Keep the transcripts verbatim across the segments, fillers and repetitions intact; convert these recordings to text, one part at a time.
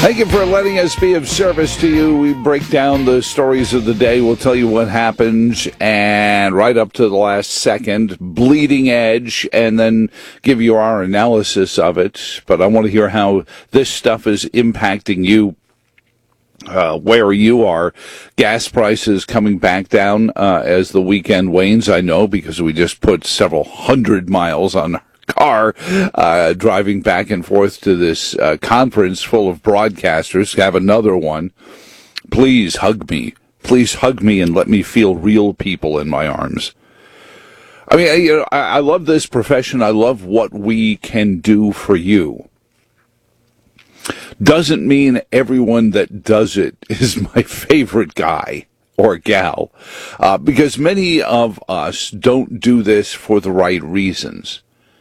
Thank you for letting us be of service to you. We break down the stories of the day. We'll tell you what happens, and right up to the last second, bleeding edge, and then give you our analysis of it. But I want to hear how this stuff is impacting you. Uh, where you are. Gas prices coming back down uh, as the weekend wanes, I know, because we just put several hundred miles on our car uh, driving back and forth to this uh, conference full of broadcasters. Have another one. Please hug me. Please hug me and let me feel real people in my arms. I mean, I, you know, I, I love this profession. I love what we can do for you. Doesn't mean everyone that does it is my favorite guy or gal, uh, because many of us don't do this for the right reasons.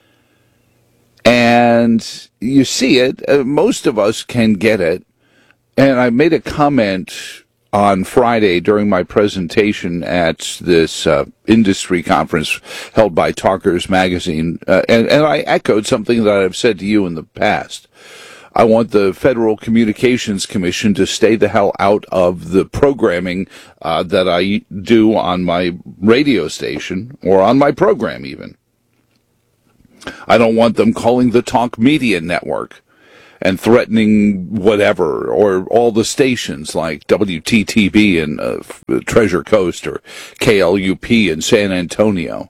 And you see it, uh, most of us can get it. And I made a comment on Friday during my presentation at this uh, industry conference held by Talkers Magazine, uh, and, and I echoed something that I've said to you in the past. I want the Federal Communications Commission to stay the hell out of the programming uh, that I do on my radio station or on my program even. I don't want them calling the talk media network and threatening whatever, or all the stations like W T T B in uh, Treasure Coast or K L U P in San Antonio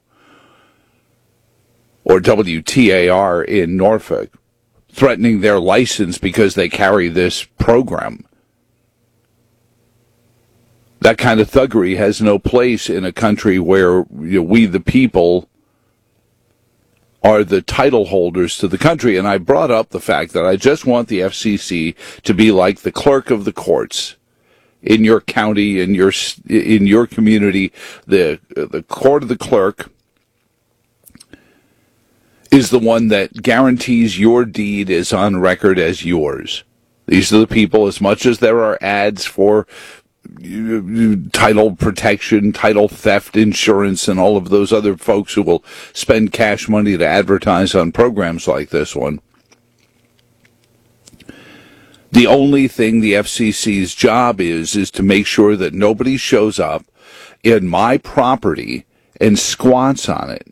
or W T A R in Norfolk, threatening their license because they carry this program. That kind of thuggery has no place in a country where, you know, we the people are the title holders to the country. And I brought up the fact that I just want the F C C to be like the clerk of the courts in your county, in your in your community. The the court of the clerk is the one that guarantees your deed is on record as yours. These are the people, as much as there are ads for title protection, title theft insurance, and all of those other folks who will spend cash money to advertise on programs like this one. The only thing the F C C's job is, is to make sure that nobody shows up in my property and squats on it.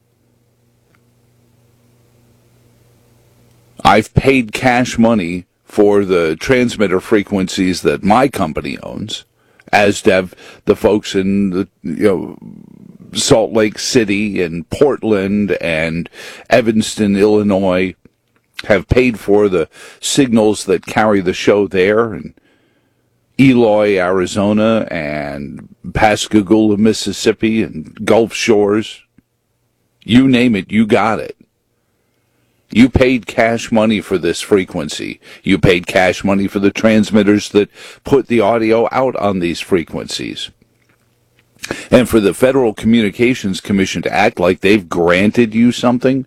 I've paid cash money for the transmitter frequencies that my company owns, as have the folks in the, you know, Salt Lake City and Portland and Evanston, Illinois, have paid for the signals that carry the show there, and Eloy, Arizona, and Pascagoula, Mississippi, and Gulf Shores. You name it, you got it. You paid cash money for this frequency. You paid cash money for the transmitters that put the audio out on these frequencies. And for the Federal Communications Commission to act like they've granted you something,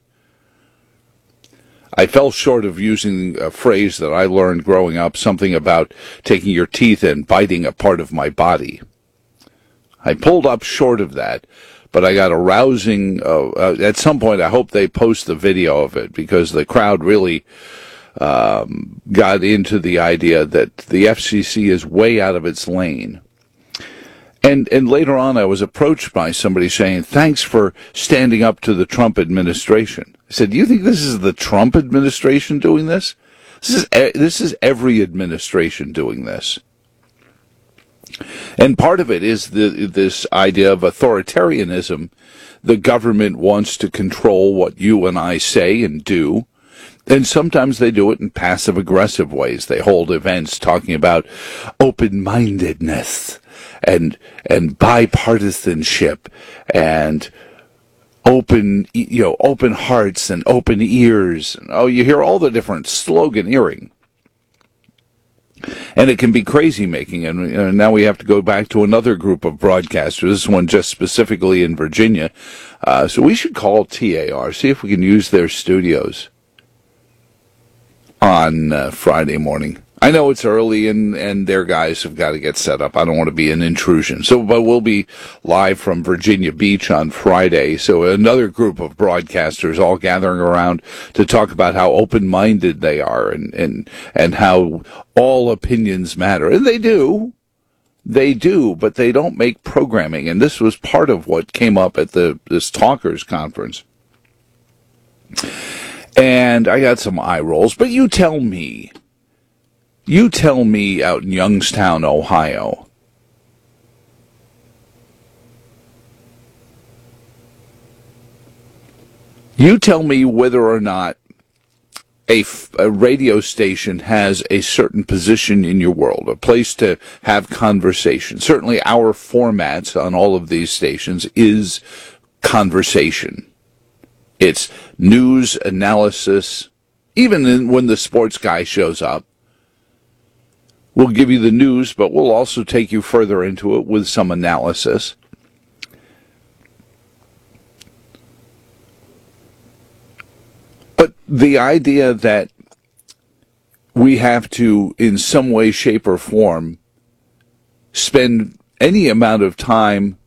I fell short of using a phrase that I learned growing up, something about taking your teeth and biting a part of my body. I pulled up short of that. But I got a rousing, uh, uh, at some point I hope they post the video of it, because the crowd really um, got into the idea that the F C C is way out of its lane. And and later on I was approached by somebody saying, thanks for standing up to the Trump administration. I said, do you think this is the Trump administration doing this? This is, this is every administration doing this. And part of it is the, this idea of authoritarianism. The government wants to control what you and I say and do. And sometimes they do it in passive-aggressive ways. They hold events talking about open-mindedness and and bipartisanship and open, you know, open hearts and open ears. Oh, you hear all the different sloganeering. And it can be crazy-making, and uh, now we have to go back to another group of broadcasters, this one just specifically in Virginia. Uh, so we should call T A R, see if we can use their studios on uh, Friday morning. I know it's early, and, and their guys have got to get set up. I don't want to be an intrusion. So, but we'll be live from Virginia Beach on Friday. So another group of broadcasters all gathering around to talk about how open-minded they are and, and, and how all opinions matter. And they do. They do, but they don't make programming. And this was part of what came up at the this Talkers Conference. And I got some eye rolls, but you tell me. You tell me out in Youngstown, Ohio, you tell me whether or not a, a radio station has a certain position in your world, a place to have conversation. Certainly our formats on all of these stations is conversation. It's news, analysis, even in, when the sports guy shows up. We'll give you the news, but we'll also take you further into it with some analysis. But the idea that we have to, in some way, shape, or form, spend any amount of time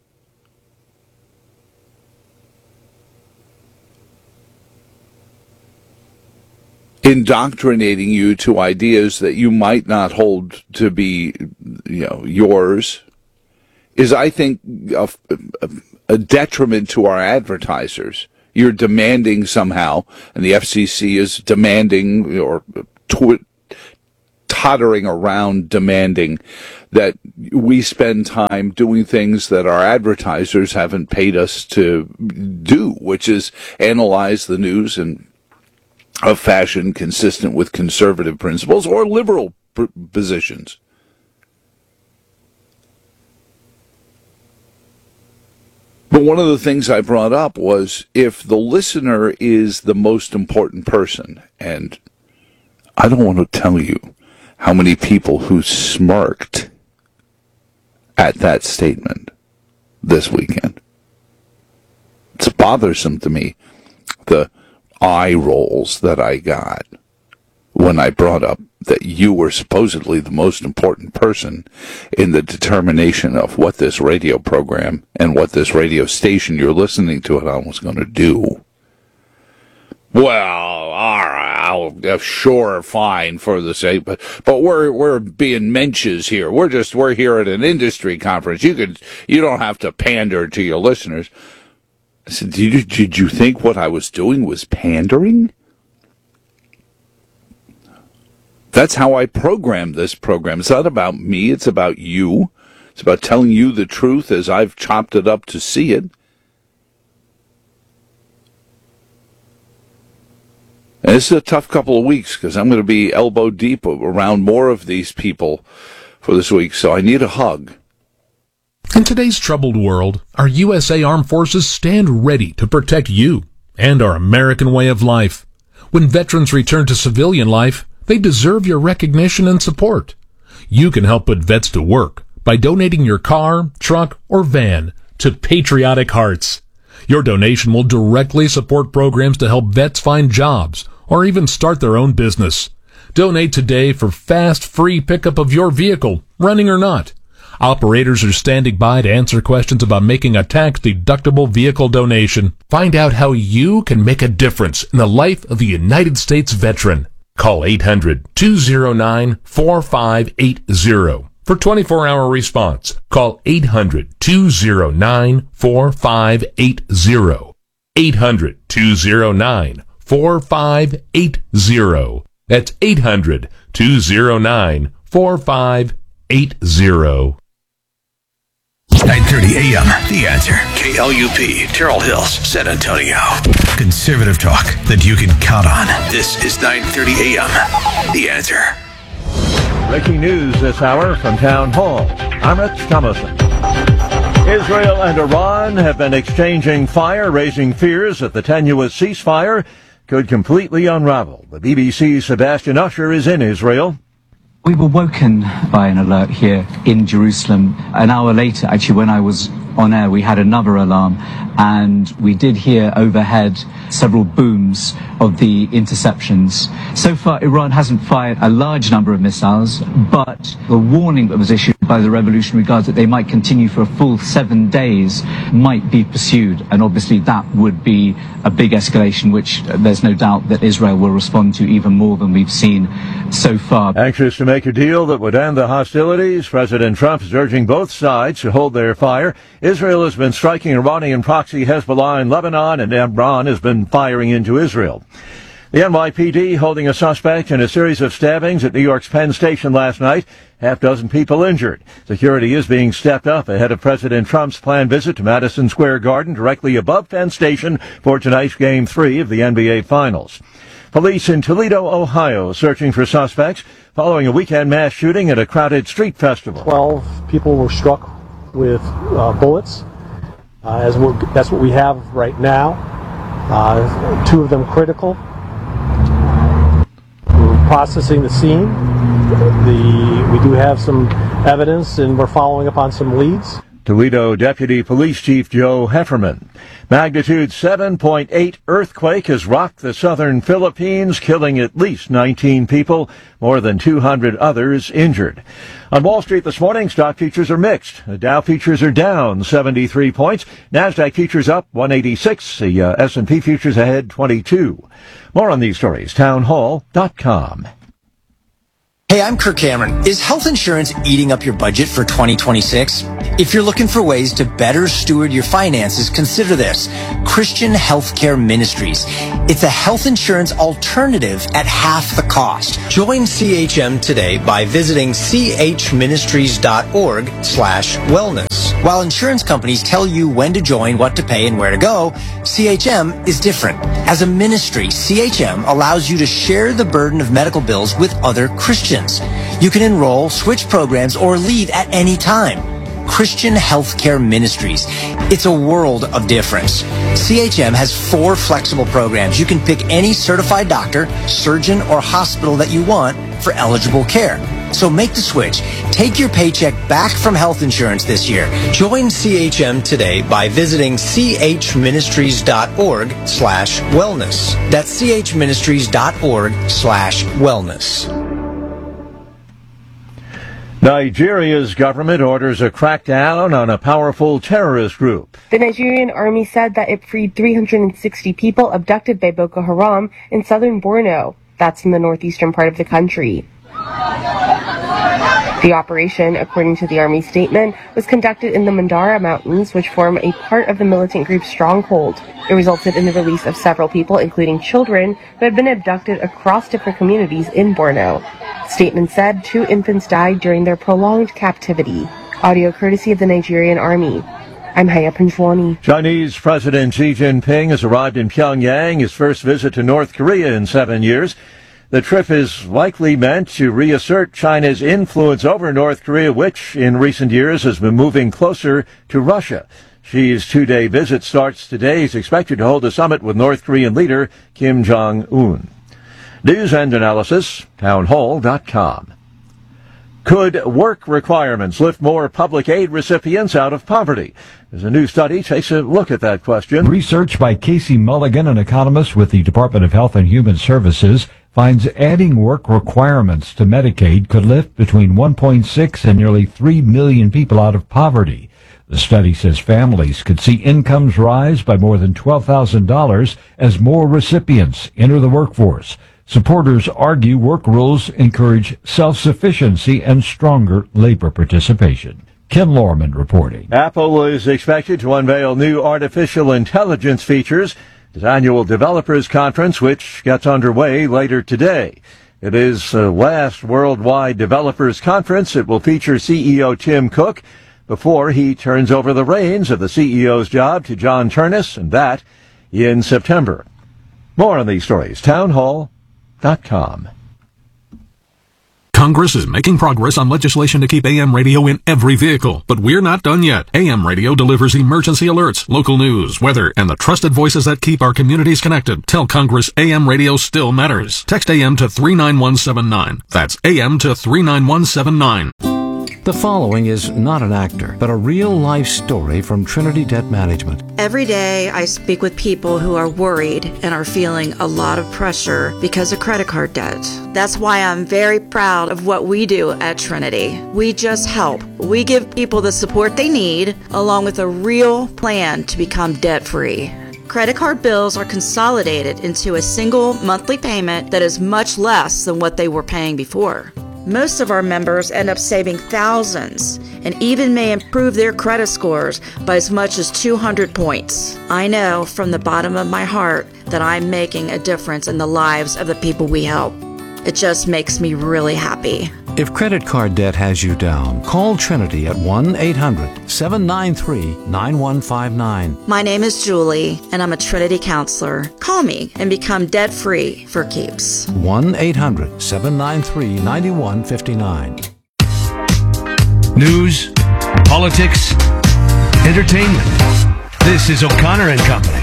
indoctrinating you to ideas that you might not hold to be, you know, yours, is, I think, a, a detriment to our advertisers. You're demanding somehow, and the F C C is demanding, or tw- tottering around demanding, that we spend time doing things that our advertisers haven't paid us to do, which is analyze the news and of fashion consistent with conservative principles or liberal pr- positions. But one of the things I brought up was, if the listener is the most important person, and I don't want to tell you how many people who smirked at that statement this weekend. It's bothersome to me, the eye rolls that I got when I brought up that you were supposedly the most important person in the determination of what this radio program and what this radio station you're listening to it on was going to do. Well, all right, I'll, uh, sure, fine for the sake, but but we're we're being menches here. We're just we're here at an industry conference. You could you don't have to pander to your listeners. I said, did you, did you think what I was doing was pandering? That's how I programmed this program. It's not about me. It's about you. It's about telling you the truth as I've chopped it up to see it. And this is a tough couple of weeks because I'm going to be elbow deep around more of these people for this week, so I need a hug. In today's troubled world, our U S A Armed Forces stand ready to protect you and our American way of life. When veterans return to civilian life, they deserve your recognition and support. You can help put vets to work by donating your car, truck, or van to Patriotic Hearts. Your donation will directly support programs to help vets find jobs or even start their own business. Donate today for fast, free pickup of your vehicle, running or not. Operators are standing by to answer questions about making a tax-deductible vehicle donation. Find out how you can make a difference in the life of a United States veteran. Call eight hundred, two oh nine, four five eight oh for twenty-four hour response. Call eight hundred, two oh nine, four five eight oh. eight hundred, two oh nine, four five eight oh. That's eight hundred, two oh nine, four five eight oh. nine thirty a.m. The Answer. K L U P, Terrell Hills, San Antonio. Conservative talk that you can count on. This is nine thirty a.m. The Answer. Breaking news this hour from Town Hall. I'm Rich Thomason. Israel and Iran have been exchanging fire, raising fears that the tenuous ceasefire could completely unravel. The B B C's Sebastian Usher is in Israel. We were woken by an alert here in Jerusalem an hour later, actually, when I was on air, we had another alarm, and we did hear overhead several booms of the interceptions. So far, Iran hasn't fired a large number of missiles, but the warning that was issued by the Revolutionary Guards that they might continue for a full seven days might be pursued, and obviously that would be a big escalation, which uh, there's no doubt that Israel will respond to even more than we've seen so far. Anxious to make a deal that would end the hostilities, President Trump is urging both sides to hold their fire. Israel has been striking Iranian proxy Hezbollah in Lebanon, and Iran has been firing into Israel. The N Y P D holding a suspect in a series of stabbings at New York's Penn Station last night. Half dozen people injured. Security is being stepped up ahead of President Trump's planned visit to Madison Square Garden, directly above Penn Station, for tonight's Game three of the N B A Finals. Police in Toledo, Ohio, searching for suspects following a weekend mass shooting at a crowded street festival. Twelve people were struck with uh, bullets. Uh, as we're, that's what we have right now. Uh, two of them critical. We're processing the scene. The, we do have some evidence, and we're following up on some leads. Toledo Deputy Police Chief Joe Hefferman. Magnitude seven point eight earthquake has rocked the southern Philippines, killing at least nineteen people, more than two hundred others injured. On Wall Street this morning, stock futures are mixed. The Dow futures are down seventy-three points. NASDAQ futures up one eighty-six. The uh, S and P futures ahead twenty-two. More on these stories, townhall dot com. Hey, I'm Kirk Cameron. Is health insurance eating up your budget for twenty twenty-six? If you're looking for ways to better steward your finances, consider this. Christian Healthcare Ministries. It's a health insurance alternative at half the cost. Join C H M today by visiting chministries.org slash wellness. While insurance companies tell you when to join, what to pay, and where to go, C H M is different. As a ministry, C H M allows you to share the burden of medical bills with other Christians. You can enroll, switch programs, or leave at any time. Christian Healthcare Ministries. It's a world of difference. C H M has four flexible programs. You can pick any certified doctor, surgeon, or hospital that you want for eligible care. So make the switch. Take your paycheck back from health insurance this year. Join C H M today by visiting chministries.org slash wellness. That's chministries.org slash wellness. Nigeria's government orders a crackdown on a powerful terrorist group. The Nigerian army said that it freed three hundred sixty people abducted by Boko Haram in southern Borno. That's in the northeastern part of the country. The operation, according to the Army statement, was conducted in the Mandara Mountains, which form a part of the militant group's stronghold. It resulted in the release of several people, including children, who had been abducted across different communities in Borno. The statement said two infants died during their prolonged captivity. Audio courtesy of the Nigerian Army. I'm Haya Panjwani. Chinese President Xi Jinping has arrived in Pyongyang, his first visit to North Korea in seven years. The trip is likely meant to reassert China's influence over North Korea, which in recent years has been moving closer to Russia. Xi's two-day visit starts today. He's expected to hold a summit with North Korean leader Kim Jong-un. News and analysis, townhall dot com. Could work requirements lift more public aid recipients out of poverty? As a new study takes a look at that question. Research by Casey Mulligan, an economist with the Department of Health and Human Services, finds adding work requirements to Medicaid could lift between one point six and nearly three million people out of poverty. The study says families could see incomes rise by more than twelve thousand dollars as more recipients enter the workforce. Supporters argue work rules encourage self-sufficiency and stronger labor participation. Ken Lorman reporting. Apple is expected to unveil new artificial intelligence features at its annual developers conference, which gets underway later today. It is the last worldwide developers conference. It will feature C E O Tim Cook before he turns over the reins of the C E O's job to John Turnus, and that in September. More on these stories, townhall dot com. Congress is making progress on legislation to keep A M radio in every vehicle, but we're not done yet. A M radio delivers emergency alerts, local news, weather, and the trusted voices that keep our communities connected. Tell Congress A M radio still matters. Text A M to three nine one seven nine. That's A M to three nine one seven nine. The following is not an actor, but a real-life story from Trinity Debt Management. Every day I speak with people who are worried and are feeling a lot of pressure because of credit card debt. That's why I'm very proud of what we do at Trinity. We just help. We give people the support they need, along with a real plan to become debt-free. Credit card bills are consolidated into a single monthly payment that is much less than what they were paying before. Most of our members end up saving thousands and even may improve their credit scores by as much as two hundred points. I know from the bottom of my heart that I'm making a difference in the lives of the people we help. It just makes me really happy. If credit card debt has you down, call Trinity at one eight hundred seven nine three nine one five nine. My name is Julie, and I'm a Trinity counselor. Call me and become debt-free for keeps. one eight hundred seven nine three nine one five nine. News, politics, entertainment. This is O'Connor and Company.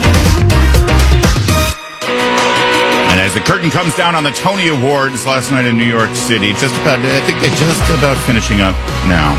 And as the curtain comes down on the Tony Awards last night in New York City, just about, I think they're just about finishing up now.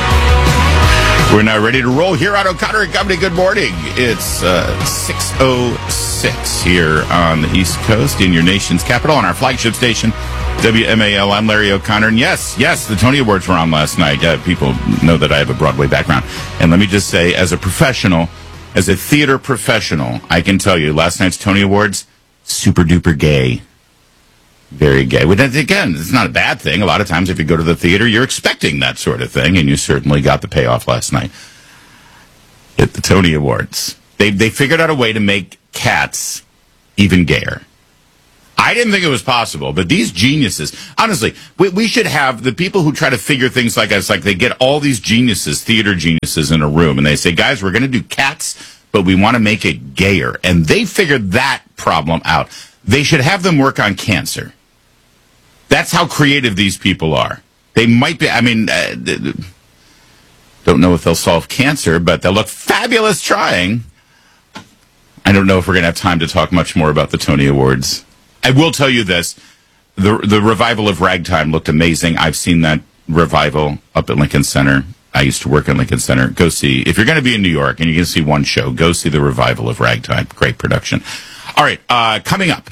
We're now ready to roll here on O'Connor and Company. Good morning. It's uh, six oh six here on the East Coast in your nation's capital on our flagship station, W M A L. I'm Larry O'Connor. And yes, yes, the Tony Awards were on last night. Uh, people know that I have a Broadway background. And let me just say, as a professional, as a theater professional, I can tell you last night's Tony Awards, super duper gay. Very gay. Well, again, it's not a bad thing. A lot of times if you go to the theater, you're expecting that sort of thing, and you certainly got the payoff last night at the Tony Awards. They they figured out a way to make Cats even gayer. I didn't think it was possible, but these geniuses, honestly, we, we should have the people who try to figure things like us, like they get all these geniuses, theater geniuses in a room, and they say, guys, we're going to do Cats, but we want to make it gayer. And they figured that problem out. They should have them work on cancer. That's how creative these people are. They might be, I mean, uh, don't know if they'll solve cancer, but they'll look fabulous trying. I don't know if we're going to have time to talk much more about the Tony Awards. I will tell you this. The, the revival of Ragtime looked amazing. I've seen that revival up at Lincoln Center. I used to work in Lincoln Center. Go see, if you're going to be in New York and you're going to see one show, go see the revival of Ragtime. Great production. All right, uh, coming up.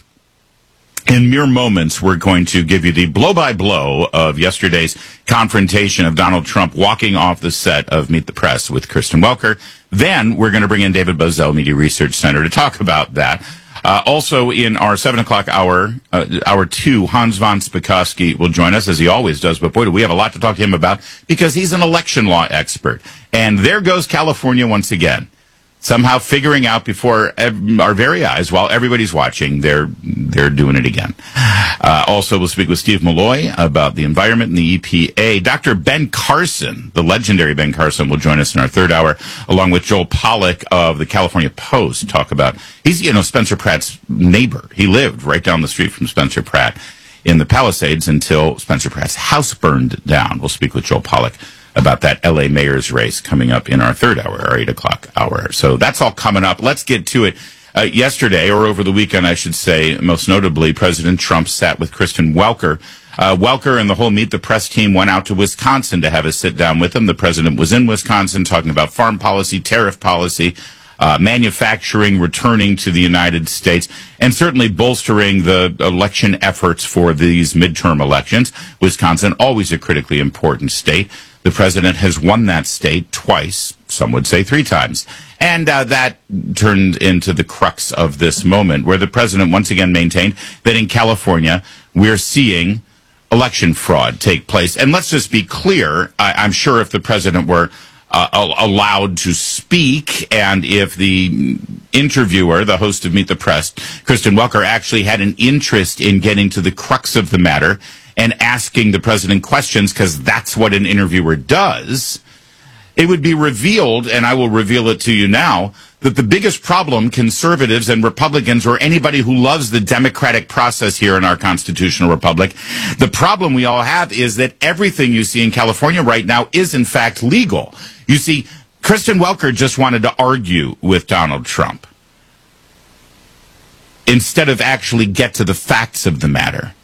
In mere moments, we're going to give you the blow-by-blow of yesterday's confrontation of Donald Trump walking off the set of Meet the Press with Kristen Welker. Then we're going to bring in David Bozell, Media Research Center, to talk about that. Uh, also, in our seven o'clock hour, uh, hour two, Hans von Spakovsky will join us, as he always does. But boy, do we have a lot to talk to him about, because he's an election law expert. And there goes California once again. Somehow figuring out before ev- our very eyes, while everybody's watching, they're they're doing it again. Uh, also, we'll speak with Steve Malloy about the environment and the E P A. Doctor Ben Carson, the legendary Ben Carson, will join us in our third hour, along with Joel Pollack of the California Post. Talk about, he's, you know, Spencer Pratt's neighbor. He lived right down the street from Spencer Pratt in the Palisades until Spencer Pratt's house burned down. We'll speak with Joel Pollack about that L A mayor's race coming up in our third hour, our eight o'clock hour. So that's all coming up. Let's get to it. Uh, yesterday, or over the weekend, I should say, most notably, President Trump sat with Kristen Welker. Uh, Welker and the whole Meet the Press team went out to Wisconsin to have a sit down with him. The president was in Wisconsin talking about farm policy, tariff policy, uh, manufacturing returning to the United States, and certainly bolstering the election efforts for these midterm elections. Wisconsin, always a critically important state. The president has won that state twice, some would say three times. And uh, that turned into the crux of this moment, where the president once again maintained that in California, we're seeing election fraud take place. And let's just be clear, I- I'm sure if the president were uh, allowed to speak, and if the interviewer, the host of Meet the Press, Kristen Welker, actually had an interest in getting to the crux of the matter and asking the president questions, because that's what an interviewer does, it would be revealed, and I will reveal it to you now, that the biggest problem conservatives and Republicans, or anybody who loves the democratic process here in our constitutional republic, the problem we all have is that everything you see in California right now is in fact legal. You see, Kristen Welker just wanted to argue with Donald Trump instead of actually get to the facts of the matter.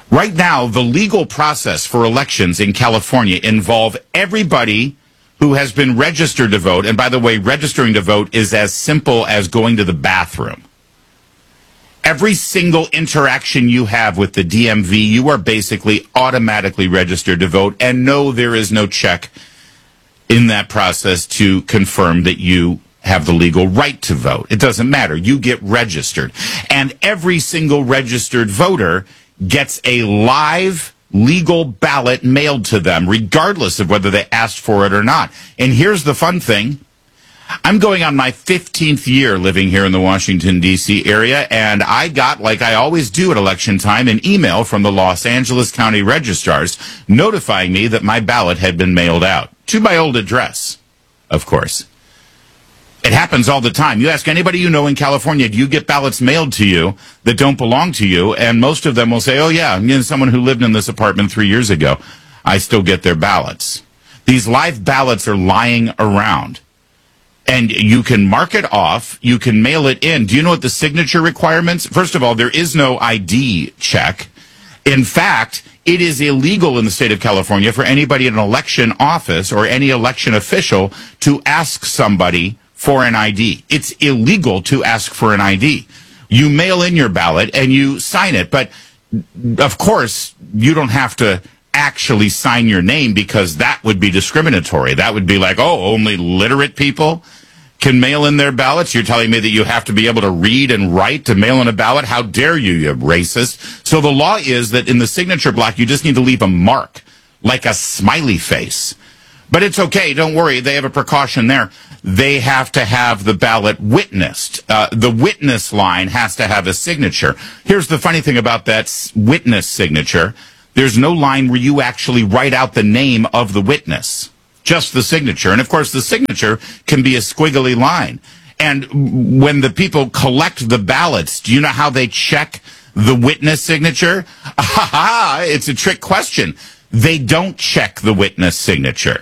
Right now, the legal process for elections in California involve everybody who has been registered to vote. And by the way, registering to vote is as simple as going to the bathroom. Every single interaction you have with the D M V, you are basically automatically registered to vote. And no, there is no check in that process to confirm that you have the legal right to vote. It doesn't matter. You get registered. And every single registered voter gets a live legal ballot mailed to them, regardless of whether they asked for it or not. And here's the fun thing. I'm going on my fifteenth year living here in the Washington, D C area, and I got, like I always do at election time, an email from the Los Angeles County registrars notifying me that my ballot had been mailed out to my old address, of course. It happens all the time. You ask anybody you know in California, do you get ballots mailed to you that don't belong to you? And most of them will say, oh, yeah, you know, someone who lived in this apartment three years ago, I still get their ballots. These live ballots are lying around. And you can mark it off. You can mail it in. Do you know what the signature requirements? First of all, there is no I D check. In fact, it is illegal in the state of California for anybody in an election office or any election official to ask somebody for an I D. It's illegal to ask for an I D. You mail in your ballot and you sign it. But, of course, you don't have to actually sign your name because that would be discriminatory. That would be like, oh, only literate people can mail in their ballots? You're telling me that you have to be able to read and write to mail in a ballot? How dare you, you racist? So the law is that in the signature block, you just need to leave a mark, like a smiley face. But it's okay. Don't worry. They have a precaution there. They have to have the ballot witnessed. Uh, the witness line has to have a signature. Here's the funny thing about that witness signature. There's no line where you actually write out the name of the witness, just the signature. And, of course, the signature can be a squiggly line. And when the people collect the ballots, do you know how they check the witness signature? Ah, it's a trick question. They don't check the witness signature.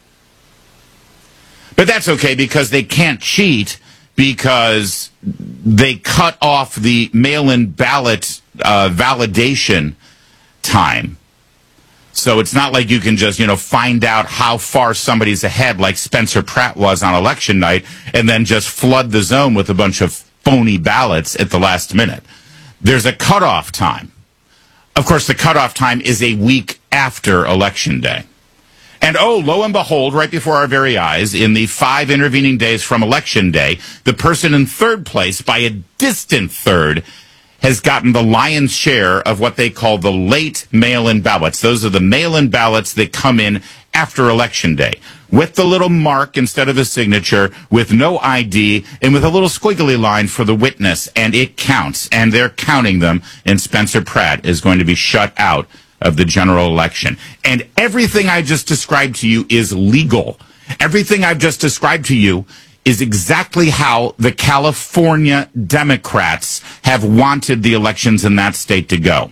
But that's okay because they can't cheat because they cut off the mail-in ballot uh, validation time. So it's not like you can just, you know, find out how far somebody's ahead like Spencer Pratt was on election night and then just flood the zone with a bunch of phony ballots at the last minute. There's a cutoff time. Of course, the cutoff time is a week after Election Day. And oh, lo and behold, right before our very eyes, in the five intervening days from Election Day, the person in third place, by a distant third, has gotten the lion's share of what they call the late mail-in ballots. Those are the mail-in ballots that come in after Election Day, with the little mark instead of a signature, with no I D, and with a little squiggly line for the witness, and it counts, and they're counting them, and Spencer Pratt is going to be shut out of the general election. And everything I just described to you is legal. Everything I've just described to you is exactly how the California Democrats have wanted the elections in that state to go.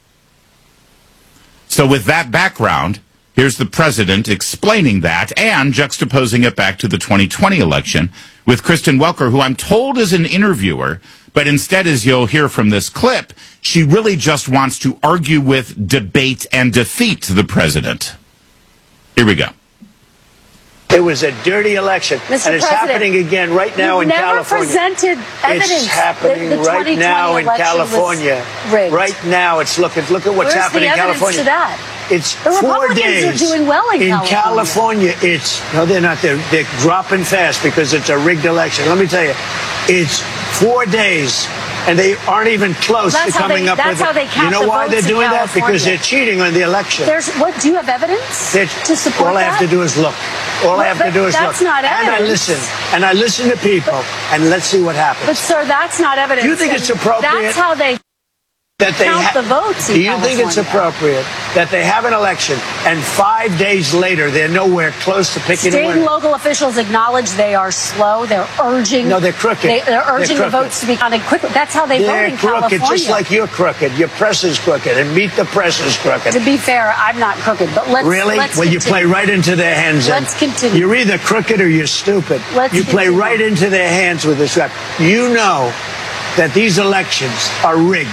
So with that background, here's the president explaining that and juxtaposing it back to the twenty twenty election with Kristen Welker, who I'm told is an interviewer, but instead, as you'll hear from this clip, she really just wants to argue with, debate, and defeat the president. Here we go. It was a dirty election, Mister and it's President, happening again right now in never California. Presented evidence it's happening that the right now in California. Rigged. Right now, it's looking. Look at what's Where's happening the in evidence California. To that? It's the four Republicans days. are doing well in, in California. California. It's no, they're not. They're they're dropping fast because it's a rigged election. Let me tell you, it's four days. And they aren't even close well, to coming they, up that's with how it. they count You know the why they're votes doing in that? Because they're cheating on the election. There's what? Do you have evidence they're, to support all I have that? to do is look. All well, I have to do is that's look. Not and I evidence. listen. And I listen to people. But, and let's see what happens. But sir, that's not evidence. Do you think it's appropriate? That's how they that they count ha- the votes in Do you California. think it's appropriate that they have an election and five days later they're nowhere close to picking State a winner? and local officials acknowledge they are slow. They're urging. No, they're crooked. They, they're urging they're the votes to be counted quickly. That's how they they're vote in crooked, California. just like you're crooked. Your press is crooked, and Meet the Press is crooked. To be fair, I'm not crooked, but let's really. Let's well, continue. you play right into their hands. Let's continue. You're either crooked or you're stupid. Let's you play continue. right into their hands with this rap. You know that these elections are rigged.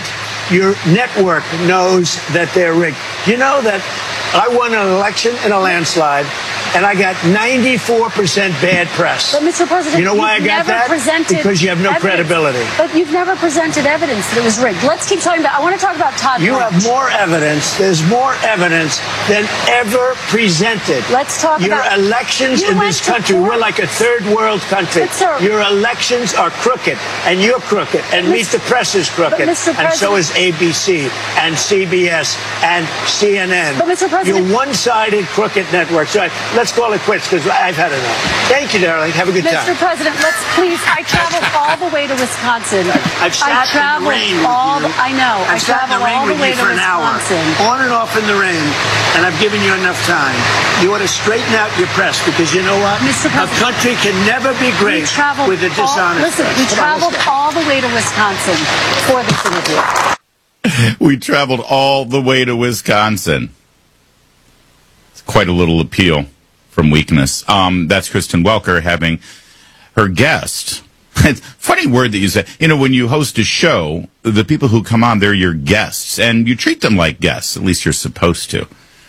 your network knows that they're rigged. You know that I won an election in a landslide, and I got ninety-four percent bad press. But, Mister President, you know why I you've got never that? presented Because you have no evidence. credibility. But you've never presented evidence that it was rigged. Let's keep talking about, I want to talk about Todd You Blanche. have more evidence. There's more evidence than ever presented. Let's talk Your about... elections You in went this to country, court. we're like a third world country. But, sir- Your elections are crooked, and you're crooked, and Meet the Press is crooked, But, Mister and so President- is A B C, and C B S, and C N N. But, Mister President- You're one-sided crooked networks. So let's call it quits, because I've had enough. Thank you, darling. Have a good Mister time. President, let's please. I traveled all the way to Wisconsin. I've sat I in the traveled rain with all. you. The, I know. I've I sat in the traveled rain all with the way you to for an hour, Wisconsin. on and off in the rain, and I've given you enough time. You ought to straighten out your press, because you know what? Mister A President, country can never be We great traveled with a all, dishonest listen, press. we Come on, traveled let's go. all the way to Wisconsin for this interview. We traveled all the way to Wisconsin. It's quite a little appeal from weakness. Um, that's Kristen Welker having her guest. It's a funny word that you say. You know, when you host a show, the people who come on, they're your guests, and you treat them like guests. At least you're supposed to.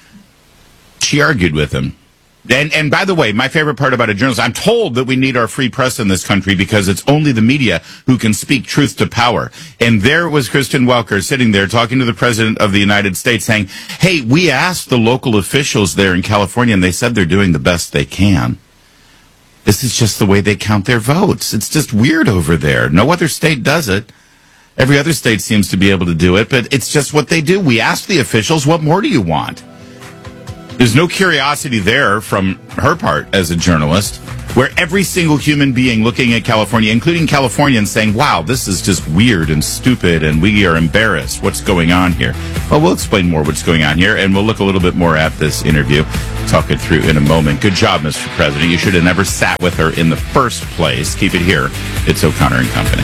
She argued with him. And, and by the way, my favorite part about a journalist, I'm told that we need our free press in this country because it's only the media who can speak truth to power. And there was Kristen Welker sitting there talking to the President of the United States saying, hey, we asked the local officials there in California, and they said they're doing the best they can. This is just the way they count their votes. It's just weird over there. No other state does it. Every other state seems to be able to do it, but it's just what they do. We asked the officials, what more do you want? There's no curiosity there from her part as a journalist, where every single human being looking at California, including Californians, saying, wow, this is just weird and stupid, and we are embarrassed. What's going on here? Well, we'll explain more what's going on here, and we'll look a little bit more at this interview, talk it through in a moment. Good job, Mister President. You should have never sat with her in the first place. Keep it here. It's O'Connor and Company.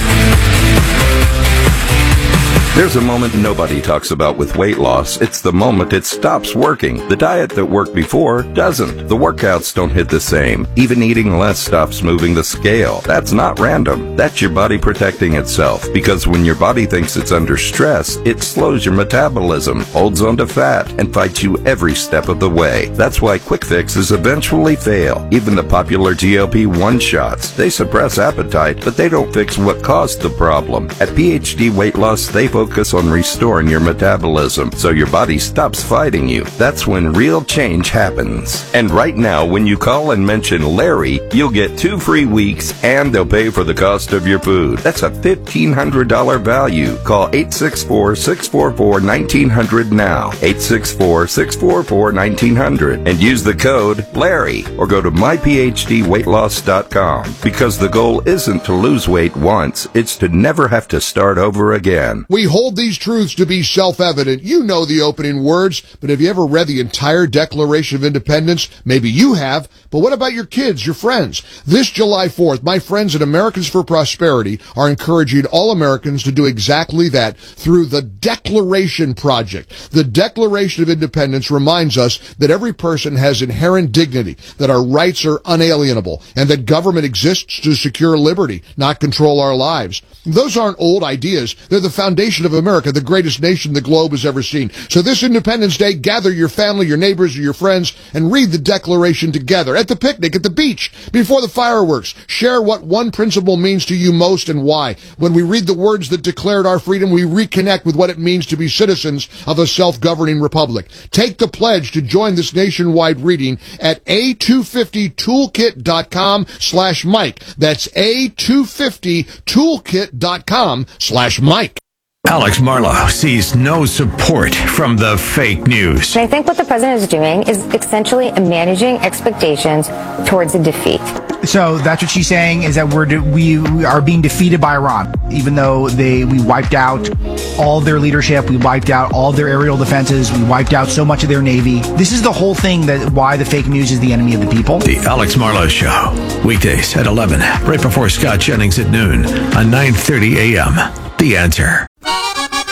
There's a moment nobody talks about with weight loss. It's the moment it stops working. The diet that worked before doesn't. The workouts don't hit the same. Even eating less stops moving the scale. That's not random. That's your body protecting itself. Because when your body thinks it's under stress, it slows your metabolism, holds onto fat, and fights you every step of the way. That's why quick fixes eventually fail. Even the popular G L P one shots. They suppress appetite, but they don't fix what caused the problem. At P H D Weight Loss, they focus Focus on restoring your metabolism so your body stops fighting you. That's when real change happens. And right now, when you call and mention Larry, you'll get two free weeks and they'll pay for the cost of your food. That's a fifteen hundred dollars value. Call eight six four, six four four, one nine zero zero now. eight six four, six four four, one nine zero zero and use the code Larry or go to my p h d weight loss dot com because the goal isn't to lose weight once, it's to never have to start over again. We hold these truths to be self-evident. You know the opening words, but have you ever read the entire Declaration of Independence? Maybe you have, but what about your kids, your friends? This July fourth, my friends at Americans for Prosperity are encouraging all Americans to do exactly that through the Declaration Project. The Declaration of Independence reminds us that every person has inherent dignity, that our rights are unalienable, and that government exists to secure liberty, not control our lives. Those aren't old ideas. They're the foundation of America, the greatest nation the globe has ever seen. So this Independence Day, gather your family, your neighbors, or your friends, and read the Declaration together. At the picnic, at the beach, before the fireworks. Share what one principle means to you most and why. When we read the words that declared our freedom, we reconnect with what it means to be citizens of a self-governing republic. Take the pledge to join this nationwide reading at a two fifty toolkit dot com slash Mike. That's a two fifty toolkit dot com slash Mike. Alex Marlow sees no support from the fake news. And I think what the president is doing is essentially managing expectations towards a defeat. So that's what she's saying, is that we're de- we, we are being defeated by Iran, even though they we wiped out all their leadership, we wiped out all their aerial defenses, we wiped out so much of their navy. This is the whole thing that why the fake news is the enemy of the people. The Alex Marlow Show, weekdays at eleven, right before Scott Jennings at noon on nine thirty a.m. The Answer.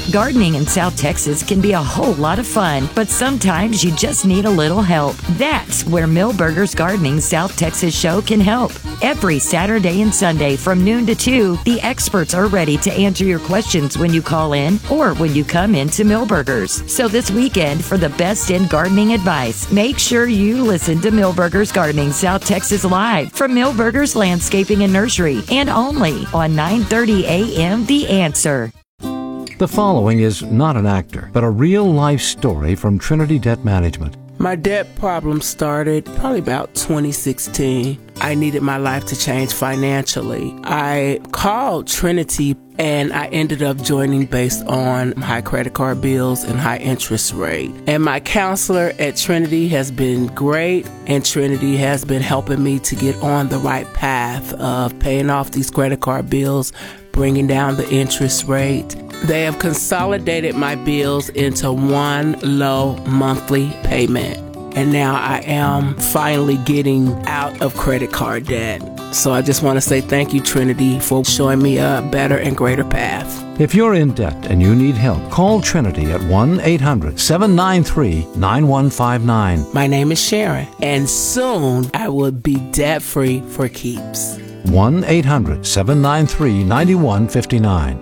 Gardening in South Texas can be a whole lot of fun, but sometimes you just need a little help. That's where Millburgers Gardening South Texas show can help. Every Saturday and Sunday from noon to two, the experts are ready to answer your questions when you call in or when you come into Millburgers. So this weekend, for the best in gardening advice, make sure you listen to Millburgers Gardening South Texas live from Millburgers Landscaping and Nursery, and only on nine thirty a.m. The Answer. The following is not an actor, but a real-life story from Trinity Debt Management. My debt problem started probably about twenty sixteen. I needed my life to change financially. I called Trinity and I ended up joining based on high credit card bills and high interest rate. And my counselor at Trinity has been great, and Trinity has been helping me to get on the right path of paying off these credit card bills, bringing down the interest rate. They have consolidated my bills into one low monthly payment. And now I am finally getting out of credit card debt. So I just want to say thank you, Trinity, for showing me a better and greater path. If you're in debt and you need help, call Trinity at one eight hundred seven nine three nine one five nine. My name is Sharon, and soon I will be debt-free for keeps. one eight hundred seven nine three nine one five nine.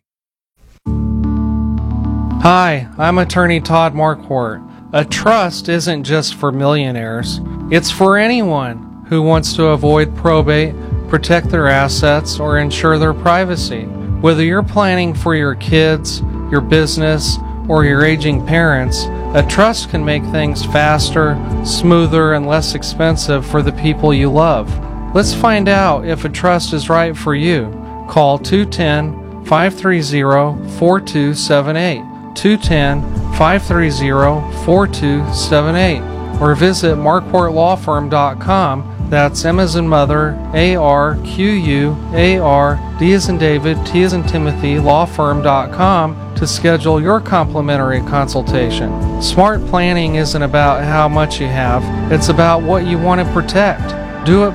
Hi, I'm attorney Todd Marquardt. A trust isn't just for millionaires. It's for anyone who wants to avoid probate, protect their assets, or ensure their privacy. Whether you're planning for your kids, your business, or your aging parents, a trust can make things faster, smoother, and less expensive for the people you love. Let's find out if a trust is right for you. Call two one zero, five three zero, four two seven eight. two one zero, five three zero, four two seven eight, or visit marquardt law firm dot com. That's M as in mother, A R Q U A R, D as in David, T as in Timothy, law firm dot com to schedule your complimentary consultation. Smart planning isn't about how much you have, it's about what you want to protect. Do it